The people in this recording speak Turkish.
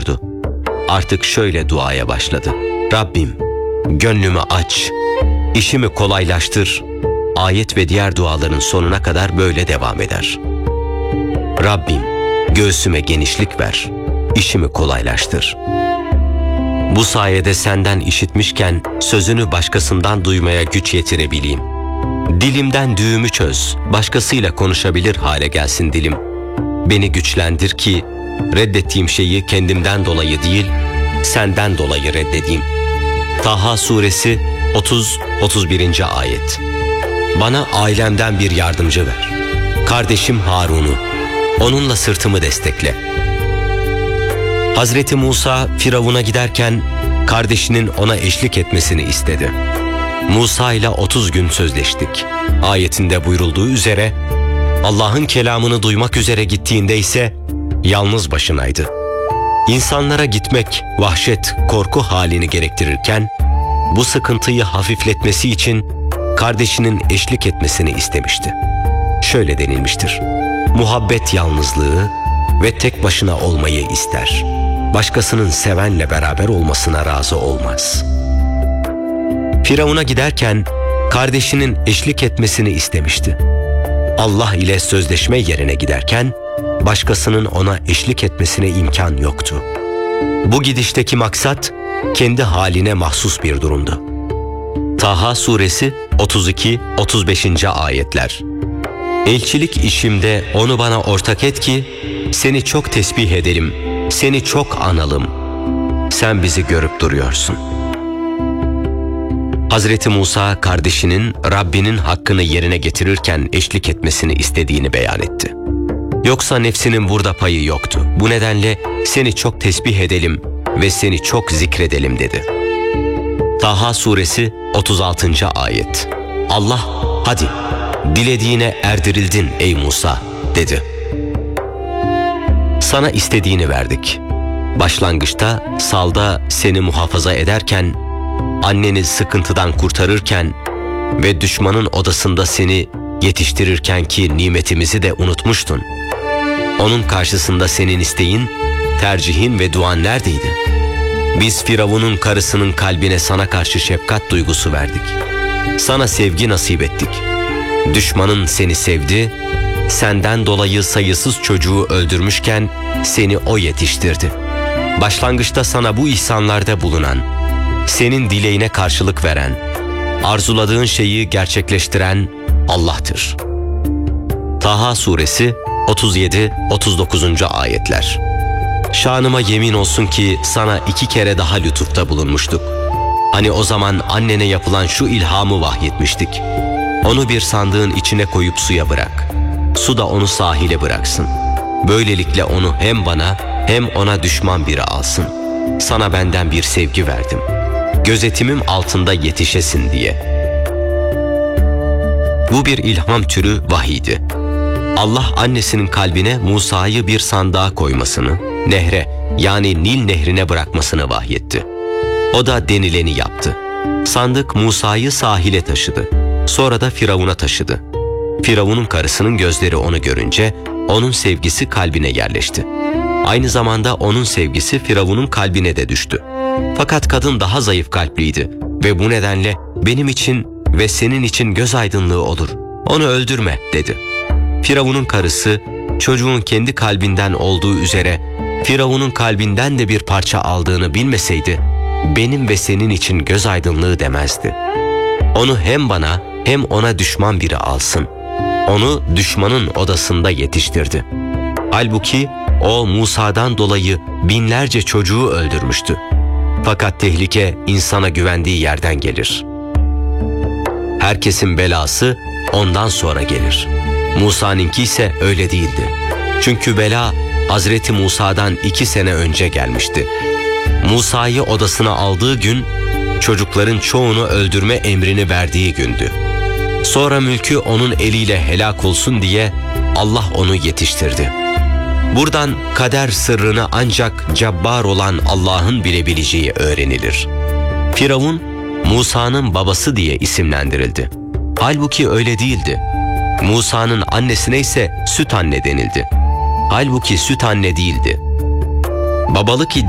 ediyordu. Artık şöyle duaya başladı. Rabbim, gönlümü aç, işimi kolaylaştır. Ayet ve diğer duaların sonuna kadar böyle devam eder. Rabbim, göğsüme genişlik ver, işimi kolaylaştır. Bu sayede senden işitmişken sözünü başkasından duymaya güç yetirebileyim. Dilimden düğümü çöz, başkasıyla konuşabilir hale gelsin dilim. Beni güçlendir ki reddettiğim şeyi kendimden dolayı değil, senden dolayı reddedeyim. Taha suresi 30-31. ayet. Bana ailemden bir yardımcı ver. Kardeşim Harun'u, onunla sırtımı destekle. Hazreti Musa Firavun'a giderken kardeşinin ona eşlik etmesini istedi. Musa ile 30 gün sözleştik. Ayetinde buyurulduğu üzere Allah'ın kelamını duymak üzere gittiğinde ise yalnız başınaydı. İnsanlara gitmek vahşet, korku halini gerektirirken bu sıkıntıyı hafifletmesi için kardeşinin eşlik etmesini istemişti. Şöyle denilmiştir: muhabbet yalnızlığı ve tek başına olmayı ister. Başkasının sevenle beraber olmasına razı olmaz. Firavun'a giderken kardeşinin eşlik etmesini istemişti. Allah ile sözleşme yerine giderken başkasının ona eşlik etmesine imkan yoktu. Bu gidişteki maksat kendi haline mahsus bir durumdu. Taha suresi 32-35. ayetler. Elçilik işimde onu bana ortak et ki seni çok tesbih edelim, seni çok analım. Sen bizi görüp duruyorsun. Hazreti Musa kardeşinin Rabbinin hakkını yerine getirirken eşlik etmesini istediğini beyan etti. Yoksa nefsinin burada payı yoktu. Bu nedenle seni çok tesbih edelim ve seni çok zikredelim dedi. Taha suresi 36. ayet. Allah, hadi dilediğine erdirildin ey Musa dedi. Sana istediğini verdik. Başlangıçta salda seni muhafaza ederken, anneni sıkıntıdan kurtarırken ve düşmanın odasında seni yetiştirirken ki nimetimizi de unutmuştun. Onun karşısında senin isteğin, tercihin ve duan neredeydi? Biz Firavun'un karısının kalbine sana karşı şefkat duygusu verdik. Sana sevgi nasip ettik. Düşmanın seni sevdi, senden dolayı sayısız çocuğu öldürmüşken seni o yetiştirdi. Başlangıçta sana bu ihsanlarda bulunan, senin dileğine karşılık veren, arzuladığın şeyi gerçekleştiren Allah'tır. Taha suresi 37-39. ayetler. Şanıma yemin olsun ki sana 2 kere daha lütufta bulunmuştuk. Hani o zaman annene yapılan şu ilhamı vahyetmiştik. Onu bir sandığın içine koyup suya bırak. Su da onu sahile bıraksın. Böylelikle onu hem bana hem ona düşman biri alsın. Sana benden bir sevgi verdim. Gözetimim altında yetişesin diye. Bu bir ilham türü vahiydi. Allah annesinin kalbine Musa'yı bir sandığa koymasını, nehre yani Nil nehrine bırakmasını vahyetti. O da denileni yaptı. Sandık Musa'yı sahile taşıdı. Sonra da Firavun'a taşıdı. Firavun'un karısının gözleri onu görünce onun sevgisi kalbine yerleşti. Aynı zamanda onun sevgisi Firavun'un kalbine de düştü. Fakat kadın daha zayıf kalpliydi ve bu nedenle benim için ve senin için göz aydınlığı olur. Onu öldürme dedi. Firavun'un karısı çocuğun kendi kalbinden olduğu üzere Firavun'un kalbinden de bir parça aldığını bilmeseydi benim ve senin için göz aydınlığı demezdi. Onu hem bana hem ona düşman biri alsın. Onu düşmanın odasında yetiştirdi. Halbuki o Musa'dan dolayı binlerce çocuğu öldürmüştü. Fakat tehlike insana güvendiği yerden gelir. Herkesin belası ondan sonra gelir. Musa'nınki ise öyle değildi. Çünkü bela Hazreti Musa'dan 2 sene önce gelmişti. Musa'yı odasına aldığı gün çocukların çoğunu öldürme emrini verdiği gündü. Sonra mülkü onun eliyle helak olsun diye Allah onu yetiştirdi. Buradan kader sırrını ancak cebbar olan Allah'ın bilebileceği öğrenilir. Firavun, Musa'nın babası diye isimlendirildi. Halbuki öyle değildi. Musa'nın annesine ise süt anne denildi. Halbuki süt anne değildi. Babalık